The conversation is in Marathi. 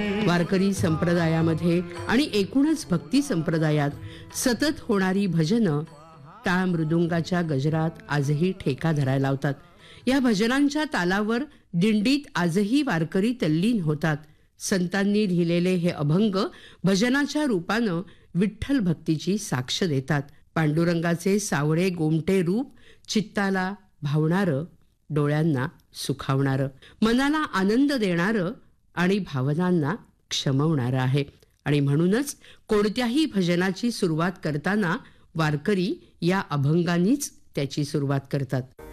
वारकरी संप्रदायामध्ये आणि एकूणच भक्ती संप्रदायात सतत होणारी भजनं टाळ मृदुंगाच्या गजरात आजही ठेका धरायला लावतात. या भजनांच्या तालावर दिंडीत आजही वारकरी तल्लीन होतात. संतांनी लिहिलेले हे अभंग भजनाच्या रूपानं विठ्ठल भक्तीची साक्ष देतात. पांडुरंगाचे सावळे गोमटे रूप चित्ताला भावणारं, डोळ्यांना सुखावणारं, मनाला आनंद देणारं आणि भावनांना क्षमवणारं आहे. आणि म्हणूनच कोणत्याही भजनाची सुरुवात करताना वारकरी या अभंगांनीच त्याची सुरुवात करतात.